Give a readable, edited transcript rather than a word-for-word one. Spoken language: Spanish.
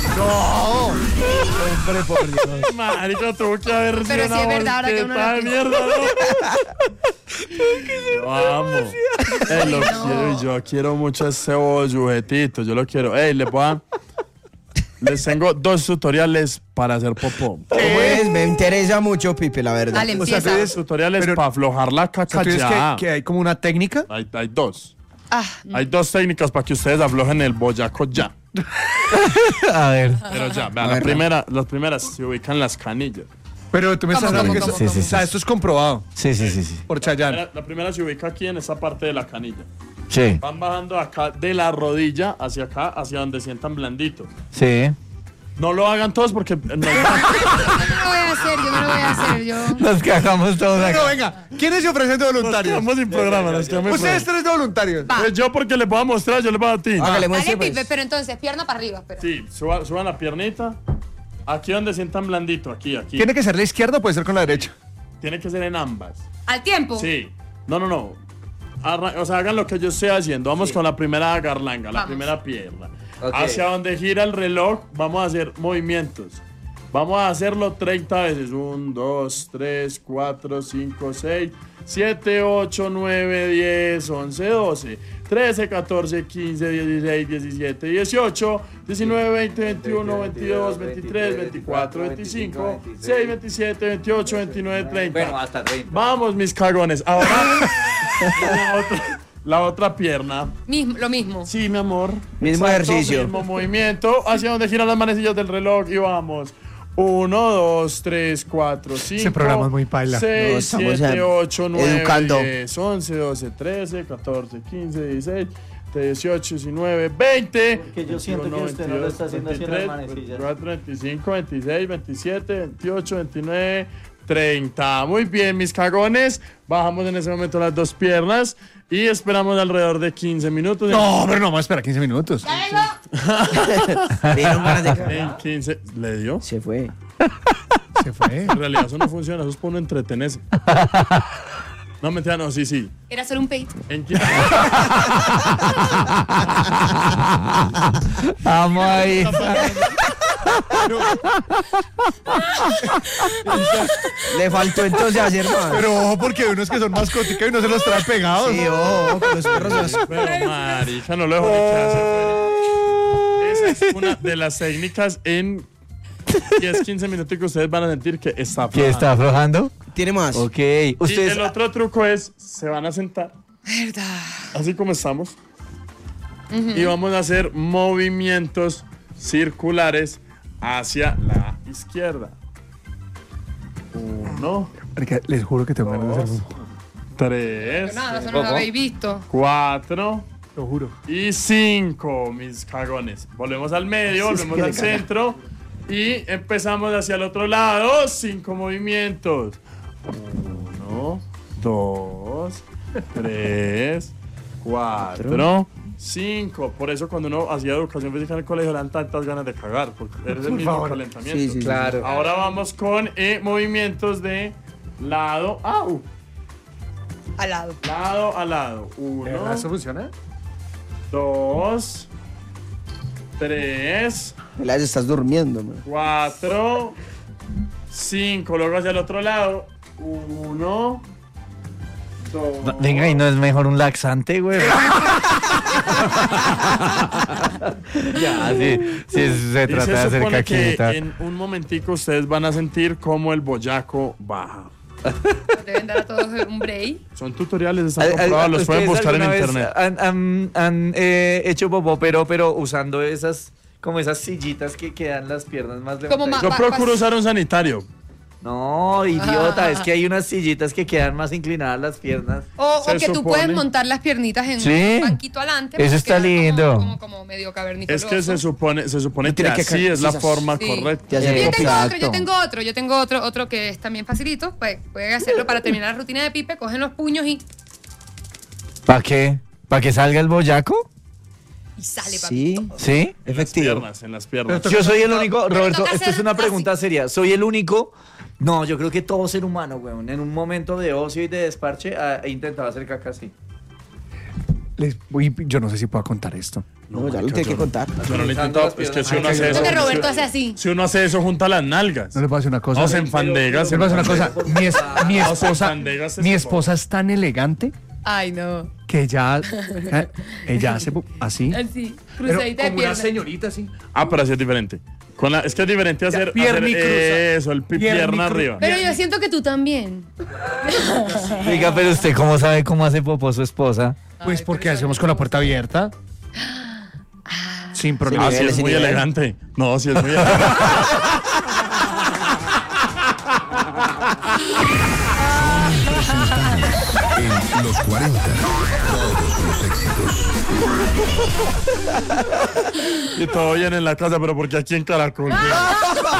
No. Hombre, por Dios. Marica, tuvo que haber Pero sido sí es una verdad, ahora que uno volqueta lo de piensa. mierda, ¿no? Lo amo. Lo quiero y yo quiero mucho ese bollujetito. Yo lo quiero. Les tengo 2 tutoriales para hacer popó. Pues me interesa mucho, Pipe, la verdad. Dale, empieza. Tú dices tutoriales para aflojar la caca ¿Tú dices ya. que hay como una técnica? Hay 2. Ah, Hay 2 técnicas para que ustedes aflojen el boyaco ya. A ver. Pero ya, vean, A ver, las primeras se ubican las canillas. Pero tú me estás ¿Cómo, hablando que cómo, esto, cómo, o sea, esto es comprobado Sí. por Chayanne. La primera se ubica aquí en esa parte de la canilla. Sí. Van bajando acá de la rodilla hacia acá, hacia donde sientan blandito. Sí. No lo hagan todos porque yo no lo voy a hacer, yo. Nos cagamos todos Pero acá. venga, ¿quiénes se ofrecen de nos voluntarios? quedamos sin programa. Nos quedamos sin Ustedes programa. 3 de voluntarios. Va. Pues yo porque les voy a mostrar, yo les voy a ti. Hágale, Dale, muestre, Pipe, pues. pero entonces, pierna para arriba, espera. Sí, suban la piernita. Aquí donde sientan blandito, aquí. ¿Tiene que ser la izquierda o puede ser con la derecha? Tiene que ser en ambas. Al tiempo. Sí. No. O sea, hagan lo que yo estoy haciendo. Vamos con la primera garlanga, la Vamos. primera pierna. Ok. Hacia donde gira el reloj, vamos a hacer movimientos. Vamos a hacerlo 30 veces. 1, 2, 3, 4, 5, 6, 7, 8, 9, 10, 11, 12, 13, 14, 15, 16, 17, 18, 19, 20, 21, 22, 23, 24, 25, 6, 27, 28, 29, 30. Bueno, hasta 30. Vamos, mis cagones. Ahora, la otra pierna. Lo mismo. Sí, mi amor. Mismo ejercicio. Mismo movimiento. Hacia donde giran las manecillas del reloj. Y vamos. 1, 2, 3, 4, 5. Ese programa es muy paila. 6, No, estamos 7, 8, 9, educando. 10, 11, 12, 13, 14, 15, 16, 18, 19, 20. Porque yo siento que usted no lo está haciendo así en las manecillas. 24, 25, 26, 27, 28, 29, 30. Muy bien, mis cagones. Bajamos en ese momento las 2 piernas y esperamos alrededor de 15 minutos. No, pero no, vamos a esperar 15 minutos. ¡Ya vengo! Le dieron ganas de En cagar. 15. ¿Le dio? Se fue. Se fue. En realidad eso no funciona, eso es por no entretenerse. No, mentira, no, sí. Era solo un peito. En 15. Vamos ahí. Le faltó entonces hacer más. Pero ojo, porque hay unos que son mascotica y no se los trae pegados. Sí, ojo, que los perros se Pero marica, no lo dejo ni que hace. Esa es una de las técnicas en 10-15 minutos que ustedes van a sentir que está ¿Quién aflojando. está aflojando? ¿Tiene más? Ok. Y Ustedes. el otro truco es, se van a sentar, Verdad. así como estamos, y vamos a hacer movimientos circulares hacia la izquierda. 1, Marica, les juro que tengo ganas de hacer 3, Nada, eso no lo habéis visto. 4 Lo juro. y 5, mis cagones. Volvemos al medio, volvemos al centro y empezamos hacia el otro lado. 5 movimientos. 1, 2, 3, 4, 5. Por eso cuando uno hacía educación física en el colegio le dan tantas ganas de cagar, porque eres el mismo calentamiento. Sí, Claro. Ahora vamos con movimientos de lado a Al lado. lado a lado. ¿De verdad eso 1, funciona? 2, 3, La estás durmiendo, man. 4, 5. Luego hacia el otro lado. 1, 2. Venga, ¿y no es mejor un laxante, güey? Ya, sí, se Y trata se de hacer supone que caquita. en un momentico ustedes van a sentir cómo el boyaco baja. Deben dar a todos un break. Son tutoriales, están comprobados, los pueden buscar en internet. Han hecho popó, pero usando esas, como esas sillitas que quedan las piernas más Como levantadas. Yo procuro usar un sanitario. No, idiota, es que hay unas sillitas que quedan más inclinadas las piernas. O Se que tú supone. puedes montar las piernitas en Sí. un banquito adelante. Eso porque está queda lindo. Como medio cavernícola. Es que se supone que tiene que así es la quizás- forma Sí. correcta. Ya sé. Yo tengo otro, Exacto. yo tengo otro que es también facilito. Pues pueden hacerlo para terminar la rutina de Pipe, cogen los puños y ¿Para qué? ¿Para que salga el boyaco? sale, papi. Sí, sí, En las efectivo. piernas, en las piernas. Yo soy el único, Roberto, toca esto es hacer una así. pregunta seria. Soy el único. No, yo creo que todo ser humano, weón, en un momento de ocio y de desparche ha intentado hacer caca así. Uy, yo no sé si puedo contar esto. No, ya lo tiene que contar. Yo no lo he intentado, es que si uno hace eso. Creo que Roberto hace así. Si uno hace eso, junta las nalgas. No le puedo decir una cosa. No, se enfandega. Le voy a decir una cosa. Mi esposa es tan elegante Ay, no. que ella hace así. Así, Pero cruzadita de como una pierna. señorita así. Ah, pero así es diferente. Es que es diferente hacer pierni cruza. eso, pierna cru- arriba. Pero yo siento que tú también. Oiga, pero usted cómo sabe cómo hace popó su esposa. Pues porque hacemos con la puerta abierta. Sin problema. Ah, sí, es muy elegante. No, sí, es muy elegante. En los 40, todos los éxitos. Y todo bien en la casa, pero porque aquí en Caracol.